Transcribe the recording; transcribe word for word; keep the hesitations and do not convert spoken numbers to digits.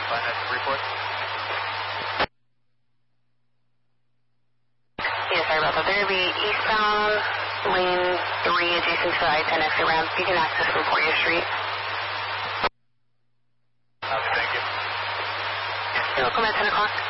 Fine, that's the report. Yeah, sorry about that. They're going to be eastbound lane three adjacent to the I ten exit ramp. You can access from Portia Street. Okay, thank you. You're welcome at ten o'clock.